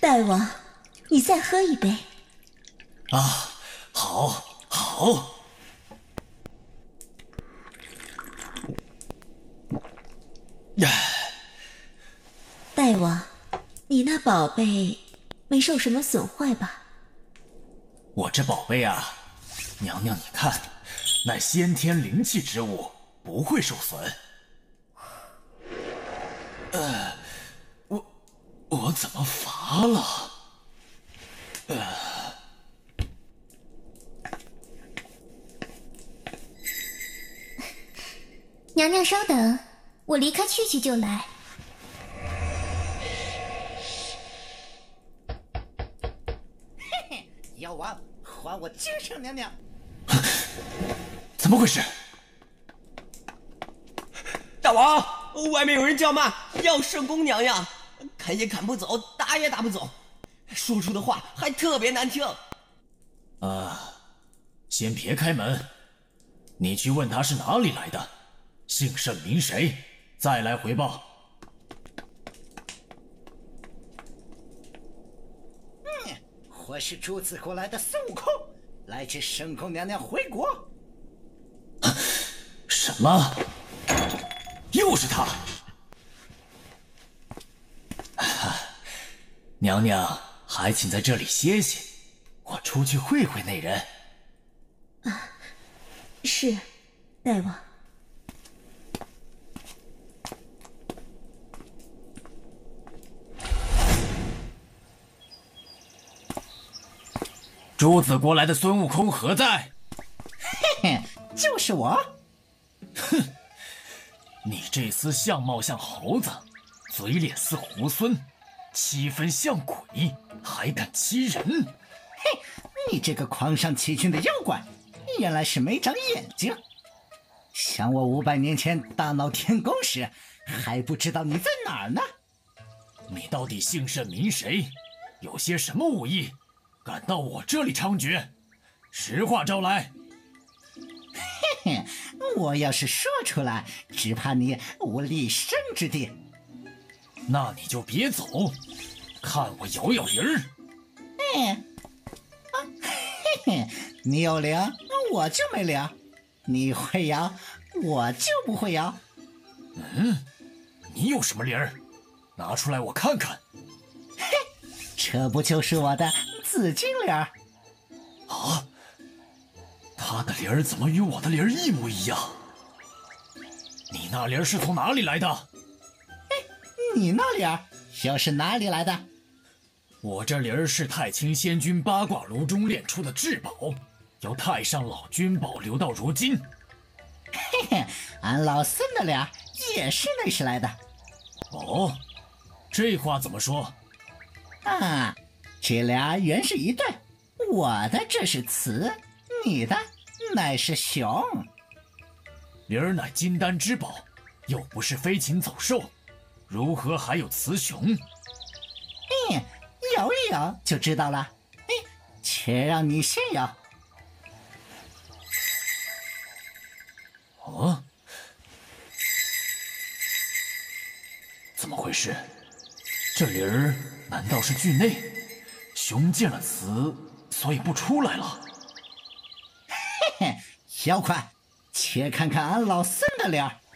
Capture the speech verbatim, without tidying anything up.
大王，你再喝一杯。 啊，好，好。 大王，你那宝贝没受什么损坏吧？ 我这宝贝啊，娘娘你看，乃先天灵气之物，不会受损。呃，我我怎么乏了？呃， 娘娘稍等，我离开去去就来。 嘿嘿，妖王，还我京城娘娘！ 怎么回事？ 大王，外面有人叫骂，要圣宫娘娘，砍也砍不走，打也打不走，说出的话还特别难听。 啊，先别开门，你去问他是哪里来的，姓甚名谁，再来回报。 嗯，我是朱子国来的孙悟空，来接圣宫娘娘回国。 什么？又是他！啊，娘娘还请在这里歇歇，我出去会会那人。 啊，是，大王。 朱子国来的孙悟空何在？ 嘿嘿，就是我。 哼，你这厮相貌像猴子，嘴脸似猢狲，七分像鬼，还敢欺人？ 嘿，你这个狂上欺君的妖怪，原来是没长眼睛。想我五百年前大闹天宫时，还不知道你在哪儿呢。 你到底姓甚名谁？有些什么武艺？敢到我这里猖獗？实话招来。 嘿嘿，我要是说出来，只怕你无立身之地。 那你就别走，看我摇摇铃儿。 哎，啊，嘿嘿，你有铃，我就没铃；你会摇，我就不会摇。 嗯，你有什么铃儿？拿出来我看看。 嘿，这不就是我的紫金铃儿？ 啊，他的铃儿怎么与我的铃儿一模一样？你那铃儿是从哪里来的？ 哎，你那铃儿又是哪里来的？ 我这铃儿是太清仙君八卦炉中炼出的至宝，由太上老君保留到如今。 嘿嘿，俺老孙的铃儿也是那时来的。 哦，这话怎么说？ 啊，这俩原是一对，我的这是雌，你的乃是雄。 铃儿乃金丹之宝，又不是飞禽走兽，如何还有雌雄？ 嗯，摇一摇就知道了。哎，且让你先摇。 哦，怎么回事？这铃儿难道是惧内？雄见了雌，所以不出来了。 嘿嘿，妖怪，且看看俺老孙的铃儿。